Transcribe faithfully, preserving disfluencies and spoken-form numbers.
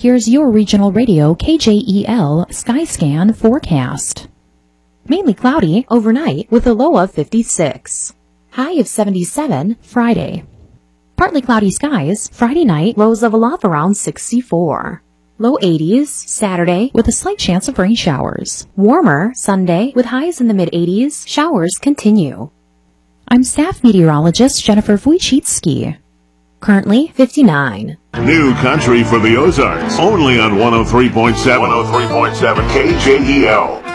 Here's your regional radio K J E L Skyscan forecast. Mainly cloudy overnight with a low of fifty-six. High of seventy-seven Friday. Partly cloudy skies Friday night, lows level off around sixty-four. Low eighties Saturday with a slight chance of rain showers. Warmer Sunday with highs in the mid eighties. Showers continue. I'm staff meteorologist Jennifer Wojcicki. Currently fifty-nine. New country for the Ozarks. Only on one oh three point seven. one oh three point seven K J E L.